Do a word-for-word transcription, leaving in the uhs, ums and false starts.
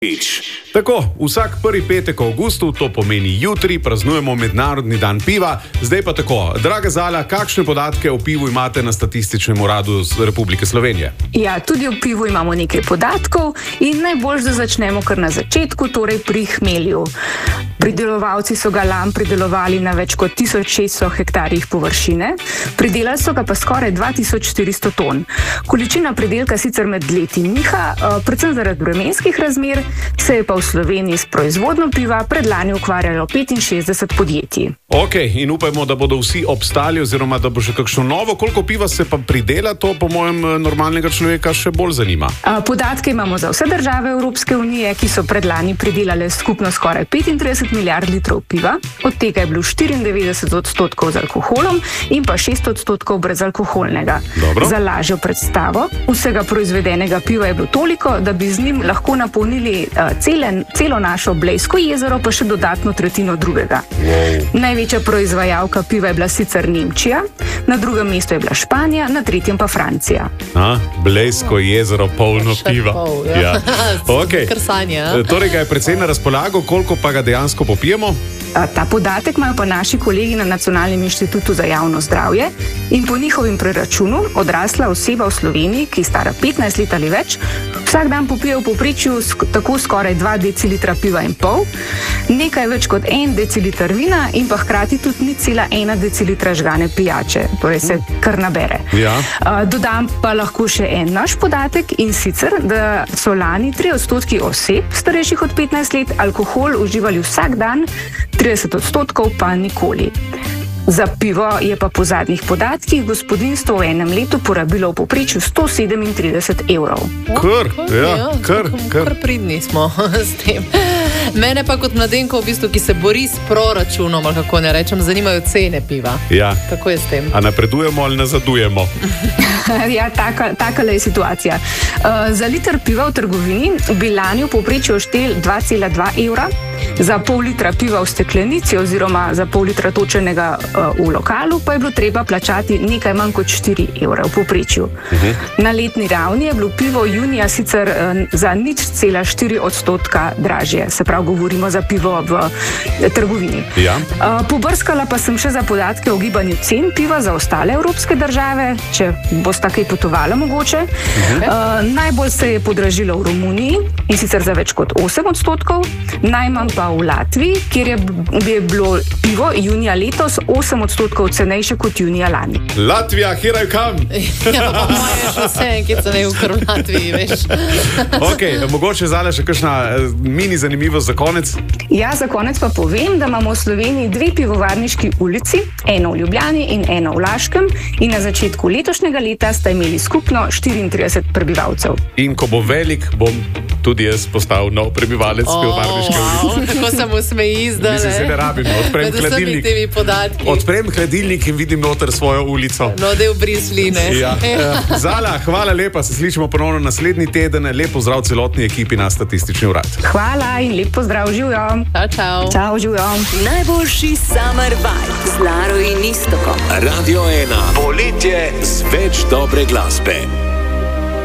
Tako, vsak prvi petek v avgustu, to pomeni jutri, praznujemo Mednarodni dan piva. Zdaj pa tako, draga Zala, kakšne podatke o pivu imate na Statističnem uradu Republike Slovenije? Ja, tudi o pivu imamo nekaj podatkov in najbolj, da začnemo kar na začetku, torej pri hmelju. Pridelovalci so ga lani pridelovali na več kot tisoč šeststo hektarjih površine, pridelali so ga pa skoraj dva tisoč štiristo ton. Količina pridelka sicer med leti niha, predvsem zaradi vremenskih razmer, se je pa v Sloveniji s proizvodnjo piva predlani ukvarjalo petinšestdeset podjetij. Ok, in upajmo, da bodo vsi obstali oziroma da bo še kakšno novo. Koliko piva se pa pridela, to po mojem normalnega človeka še bolj zanima. Podatke imamo za vse države Evropske unije, ki so predlani pridelale skupno skoraj petintrideset milijard litrov piva, od tega je bilo štiriindevetdeset odstotkov z alkoholom in pa šest odstotkov brezalkoholnega. Dobro. Za lažjo predstavo, vsega proizvedenega piva je bilo toliko, da bi z njim lahko napolnili uh, cele, celo našo Blejsko jezero, pa še dodatno tretjino drugega. Wow. Največja proizvajalka piva je bila sicer Nemčija, na drugem mestu je bila Španija, na tretjem pa Francija. A, Blejsko jezero polno piva. Pol, ja. Ja. Okay. Krsanje, ja. Torej ga je precej na razpolago, koliko pa ga dejansko popijemo? Ta podatek imajo pa naši kolegi na Nacionalnem inštitutu za javno zdravje in po njihovim preračunu odrasla oseba v Sloveniji, ki je stara petnajst let ali več, vsak dan popije v povprečju sk- tako skoraj dva decilitra piva in pol, nekaj več kot en deciliter vina in pa hkrati tudi ni cela ena decilitra žgane pijače, torej se kar nabere. Ja. Uh, dodam pa lahko še en naš podatek in sicer, da so lani tri odstotki oseb starejših od petnajst let alkohol uživali vsak dan, trideset odstotkov pa nikoli. Za pivo je pa po zadnjih podatkih gospodinjstvo v enem letu porabilo v povprečju sto sedemintrideset evrov. Kar, ja, kar, kar. Kar pridni smo s tem. Mene pa kot mladenko, v bistvu, ki se bori s proračunom, ali kako ne rečem, zanimajo cene piva. Ja. Kako je s tem? A napredujemo ali nazadujemo? Ja, taka, takale je situacija. Uh, za liter piva v trgovini bi lani v povprečju šteli dva cela dva evra, za pol litra piva v steklenici oziroma za pol litra točenega uh, v lokalu pa je bilo treba plačati nekaj manj kot štiri evre v povprečju. Uh-huh. Na letni ravni je bilo pivo junija sicer uh, za nič cela štiri odstotka dražje, se pravi govorimo za pivo v uh, trgovini. Ja. Uh, pobrskala pa sem še za podatke o gibanju cen piva za ostale evropske države, če boste kaj potovala mogoče. Uh-huh. Uh, najbolj se je podražilo v Romuniji in sicer za več kot osem odstotkov, najmanj pa v Latviji, kjer je, je bilo pivo junija letos osem odstotkov cenejše kot junija lani. Latvija, here I come! Ja, pa moje še vse, ki se ne ukr v Latviji, veš. Ok, mogoče Zala še kakšna mini zanimivost za konec? Ja, za konec pa povem, da imamo v Sloveniji dve pivovarniški ulici, eno v Ljubljani in eno v Laškem in na začetku letošnjega leta sta imeli skupno štiriintrideset prebivalcev. In ko bo velik, bom tudi jaz postal nov prebivalec Oh, pivovarniške ulice. wow, kako se mu smeji zdaj. Mislim, se ne rabim, odprem Med vsemi hladilnik. temi podatki. Odprem hladilnik in vidim noter svojo ulico. No, del brisline. Ja. Eh, Zala, hvala lepa, se slišimo ponovno naslednji teden. Lep pozdrav celotni ekipi na Statistični urad. Hvala in lep pozdrav, živjo. Čau, čau. Čau, živjo. Najboljši summer vibe z Laro in Iztokom. Radio ena. Poletje z več dobre glasbe.